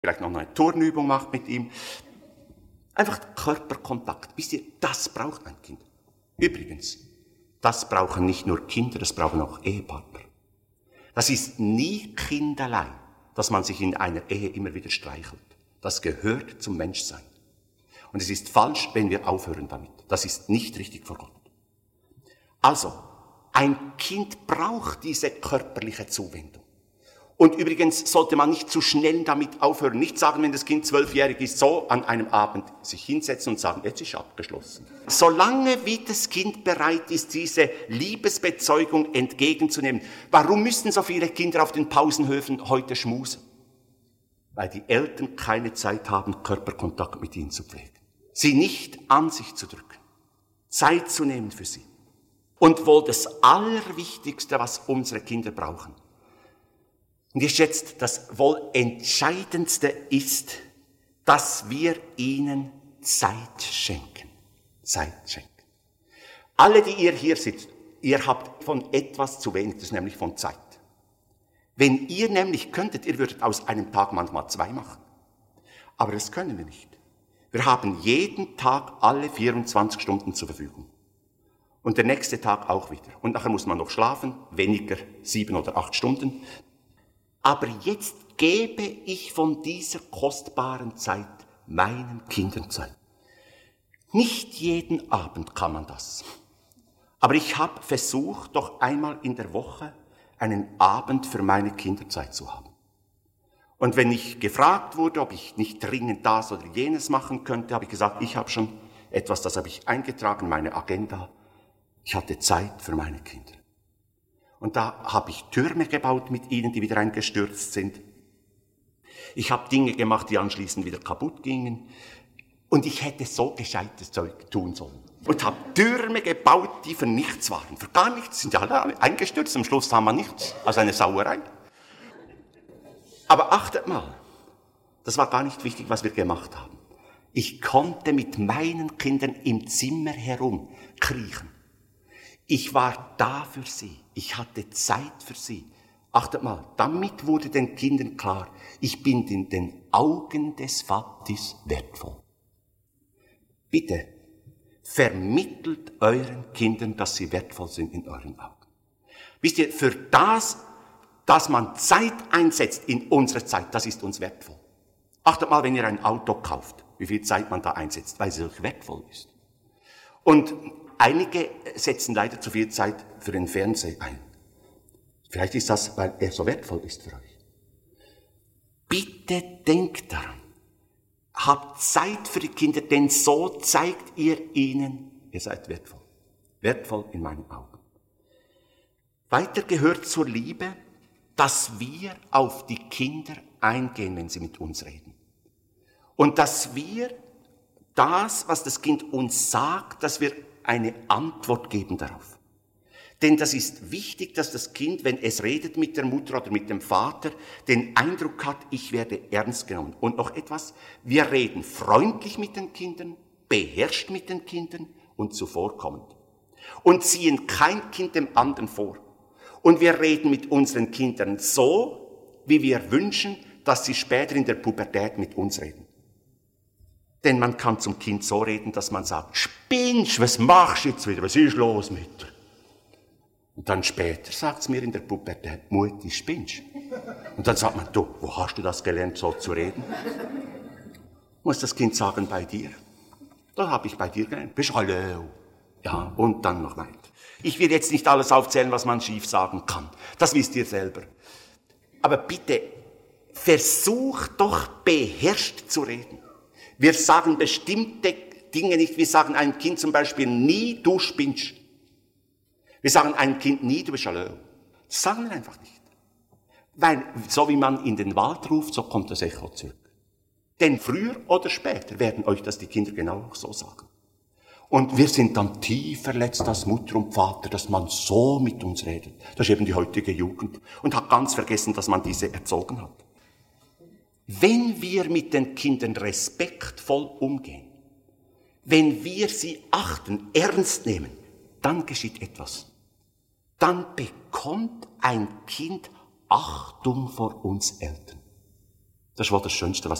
vielleicht noch eine Turnübung macht mit ihm. Einfach Körperkontakt. Wisst ihr, das braucht ein Kind. Übrigens, das brauchen nicht nur Kinder, das brauchen auch Ehepartner. Das ist nie Kinderlei, dass man sich in einer Ehe immer wieder streichelt. Das gehört zum Menschsein. Und es ist falsch, wenn wir aufhören damit. Das ist nicht richtig vor Gott. Also, ein Kind braucht diese körperliche Zuwendung. Und übrigens sollte man nicht zu schnell damit aufhören. Nicht sagen, wenn das Kind 12-jährig ist, so an einem Abend sich hinsetzen und sagen, jetzt ist abgeschlossen. Solange wie das Kind bereit ist, diese Liebesbezeugung entgegenzunehmen. Warum müssen so viele Kinder auf den Pausenhöfen heute schmusen? Weil die Eltern keine Zeit haben, Körperkontakt mit ihnen zu pflegen. Sie nicht an sich zu drücken. Zeit zu nehmen für sie. Und wohl das Allerwichtigste, was unsere Kinder brauchen. Und jetzt das wohl Entscheidendste ist, dass wir ihnen Zeit schenken. Zeit schenken. Alle, die ihr hier sitzt, ihr habt von etwas zu wenig, das ist nämlich von Zeit. Wenn ihr nämlich könntet, ihr würdet aus einem Tag manchmal 2 machen. Aber das können wir nicht. Wir haben jeden Tag alle 24 Stunden zur Verfügung. Und der nächste Tag auch wieder. Und nachher muss man noch schlafen, weniger 7 oder 8 Stunden. Aber jetzt gebe ich von dieser kostbaren Zeit meinen Kindern Zeit. Nicht jeden Abend kann man das. Aber ich habe versucht, doch einmal in der Woche einen Abend für meine Kinder Zeit zu haben. Und wenn ich gefragt wurde, ob ich nicht dringend das oder jenes machen könnte, habe ich gesagt, ich habe schon etwas, das habe ich eingetragen, meine Agenda. Ich hatte Zeit für meine Kinder. Und da habe ich Türme gebaut mit ihnen, die wieder eingestürzt sind. Ich habe Dinge gemacht, die anschließend wieder kaputt gingen. Und ich hätte so gescheites Zeug tun sollen. Und habe Türme gebaut, die für nichts waren. Für gar nichts, sind ja alle eingestürzt. Am Schluss haben wir nichts, also eine Sauerei. Aber achtet mal, das war gar nicht wichtig, was wir gemacht haben. Ich konnte mit meinen Kindern im Zimmer herumkriechen. Ich war da für sie. Ich hatte Zeit für sie. Achtet mal, damit wurde den Kindern klar, ich bin in den Augen des Vaters wertvoll. Bitte, vermittelt euren Kindern, dass sie wertvoll sind in euren Augen. Wisst ihr, für das, dass man Zeit einsetzt in unserer Zeit, das ist uns wertvoll. Achtet mal, wenn ihr ein Auto kauft, wie viel Zeit man da einsetzt, weil es euch wertvoll ist. Und einige setzen leider zu viel Zeit für den Fernseher ein. Vielleicht ist das, weil er so wertvoll ist für euch. Bitte denkt daran. Habt Zeit für die Kinder, denn so zeigt ihr ihnen, ihr seid wertvoll. Wertvoll in meinen Augen. Weiter gehört zur Liebe, dass wir auf die Kinder eingehen, wenn sie mit uns reden. Und dass wir das, was das Kind uns sagt, dass wir eine Antwort geben darauf. Denn das ist wichtig, dass das Kind, wenn es redet mit der Mutter oder mit dem Vater, den Eindruck hat, ich werde ernst genommen. Und noch etwas, wir reden freundlich mit den Kindern, beherrscht mit den Kindern und zuvorkommend. Und ziehen kein Kind dem anderen vor. Und wir reden mit unseren Kindern so, wie wir wünschen, dass sie später in der Pubertät mit uns reden. Denn man kann zum Kind so reden, dass man sagt, spinnst, was machst du jetzt wieder, was ist los mit dir? Und dann später sagt es mir in der Pubertät, Mutti, spinnst. Und dann sagt man, du, wo hast du das gelernt, so zu reden? Muss das Kind sagen, bei dir. Da habe ich bei dir gelernt. Bist hallo. Ja, und dann noch weiter. Ich will jetzt nicht alles aufzählen, was man schief sagen kann. Das wisst ihr selber. Aber bitte, versucht doch beherrscht zu reden. Wir sagen bestimmte Dinge nicht. Wir sagen einem Kind zum Beispiel nie, du spinnst. Wir sagen einem Kind nie, du bist hallo. Das sagen wir einfach nicht. Weil, so wie man in den Wald ruft, so kommt das Echo zurück. Denn früher oder später werden euch das die Kinder genau so sagen. Und wir sind dann tief verletzt als Mutter und Vater, dass man so mit uns redet. Das ist eben die heutige Jugend. Und hat ganz vergessen, dass man diese erzogen hat. Wenn wir mit den Kindern respektvoll umgehen, wenn wir sie achten, ernst nehmen, dann geschieht etwas. Dann bekommt ein Kind Achtung vor uns Eltern. Das ist wohl das Schönste, was